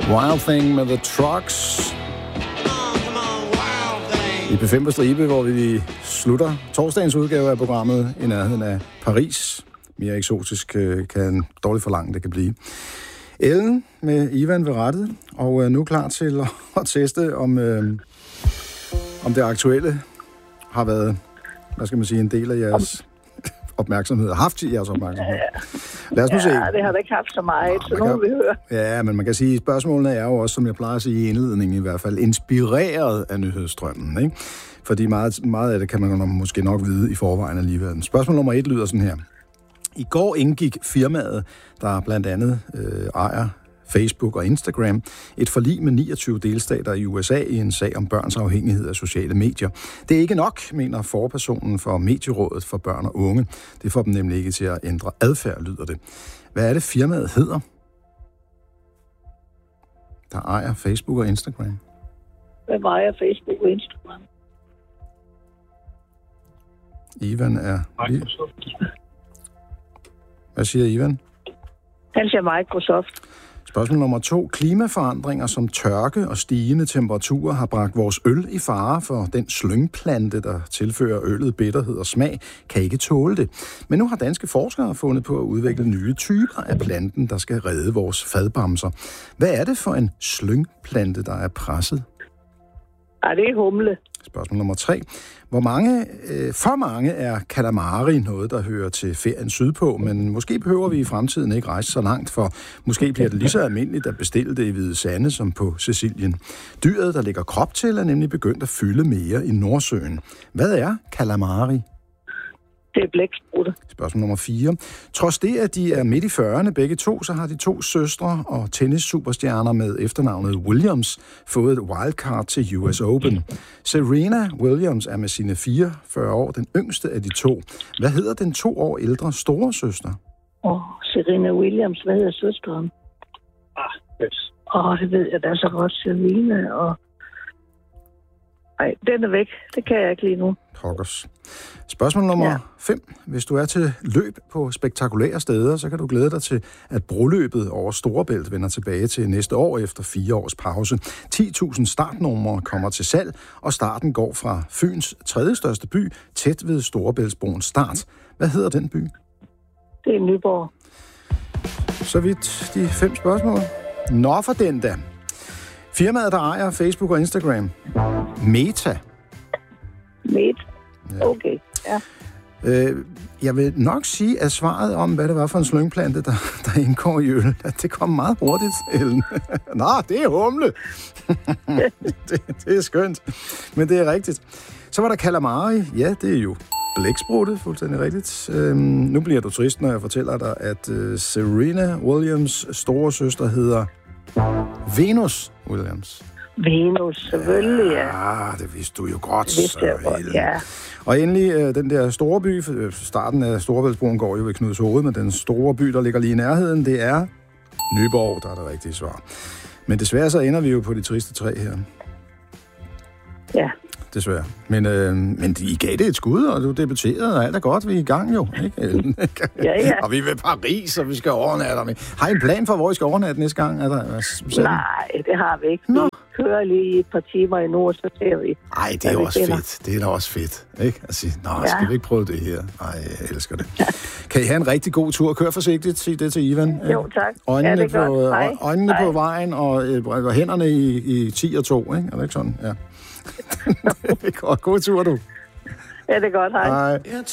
Wild Thing med The Trucks. I P5 på stribe, hvor vi slutter torsdagens udgave af programmet i nærheden af Paris. Mere eksotisk kan dårligt forlange det kan blive. Ellen med Ivan ved rattet, og nu klar til at teste, om det aktuelle har været, hvad skal man sige, en del af jeres opmærksomhed, haft jeres opmærksomhed. Lad os nu se. Ja, det har da ikke haft så meget, så nu vil vi høre. Ja, men man kan sige, at spørgsmålene er jo også, som jeg plejer at sige i indledningen i hvert fald, inspireret af nyhedsstrømmen, ikke? Fordi meget af det kan man måske nok vide i forvejen alligevel. Spørgsmål nummer 1 lyder sådan her. I går indgik firmaet, der blandt andet ejer Facebook og Instagram, et forlig med 29 delstater i USA i en sag om børns afhængighed af sociale medier. Det er ikke nok, mener forpersonen for Medierådet for Børn og Unge. Det får dem nemlig ikke til at ændre adfærd, lyder det. Hvad er det, firmaet hedder, der ejer Facebook og Instagram? Hvem ejer Facebook og Instagram? Ivan er... Hvad siger Ivan? Han siger Microsoft. Spørgsmål nummer 2. Klimaforandringer som tørke og stigende temperaturer har bragt vores øl i fare, for den slyngplante, der tilfører øllet bitterhed og smag, kan ikke tåle det. Men nu har danske forskere fundet på at udvikle nye typer af planten, der skal redde vores fadbamser. Hvad er det for en slyngplante, der er presset? Ja, det er humle. Spørgsmål nummer 3. For mange er calamari noget, der hører til ferien sydpå, men måske behøver vi i fremtiden ikke rejse så langt, for måske bliver det lige så almindeligt at bestille det i Hvide Sande som på Sicilien. Dyret, der lægger krop til, er nemlig begyndt at fylde mere i Nordsøen. Hvad er calamari? Det er blæksprutte. Spørgsmål nummer 4. Trods det, at de er midt i 40'erne begge to, så har de 2 søstre og tennissuperstjerner med efternavnet Williams fået et wildcard til US Open. Serena Williams er med sine 44 år den yngste af de 2. Hvad hedder den 2 år ældre store søster? Serena Williams. Hvad hedder søsteren? Det ved jeg da så godt. Serena og... Nej, den er væk. Det kan jeg ikke lige nu. Pokkers. Spørgsmål nummer 5. Hvis du er til løb på spektakulære steder, så kan du glæde dig til, at broløbet over Storebælt vender tilbage til næste år efter 4 års pause. 10.000 startnumre kommer til salg, og starten går fra Fyns 3. største by, tæt ved Storebæltsbroens start. Hvad hedder den by? Det er Nyborg. Så vidt de 5 spørgsmål. Nå for den da. Firmaet, der ejer Facebook og Instagram. Meta. Okay, ja. Jeg vil nok sige, at svaret om, hvad det var for en slyngplante, der indgår i øl, at det kom meget hurtigt, Ellen. Nå, det er humle. det er skønt. Men det er rigtigt. Så var der calamari. Ja, det er jo blæksprutte, fuldstændig rigtigt. Nu bliver du trist, når jeg fortæller dig, at Serena Williams' store søster hedder Venus Williams. Venus, selvfølgelig, ja. Det vidste du jo godt. Det vidste jeg godt, ja. Og endelig den der store by, starten af Storebæltsbroen går jo ved Knuds Hoved, men den store by, der ligger lige i nærheden, det er Nyborg, der er det rigtige svar. Men desværre så ender vi jo på de triste 3 her. Ja. Desværre. Men I gav det et skud, og du debuterede, og alt er godt, vi er i gang jo. Ikke? Ja. Og vi er ved Paris, og vi skal overnatte. Har I en plan for, hvor I skal overnatte næste gang? Nej, det har vi ikke. Vi kører lige et par timer endnu, og så ser vi. Ej, det er også fedt. Det er da også fedt, ikke? At sige, skal vi ikke prøve det her? Ej, jeg elsker det. Kan I have en rigtig god tur? Kør forsigtigt, sig det til Ivan. Jo, tak. Øjnene på vejen, og hænderne i 10 og 2, ikke? Er det ikke sådan? Ja. Det er godt. God tur, du. Ja, det er godt. Hej.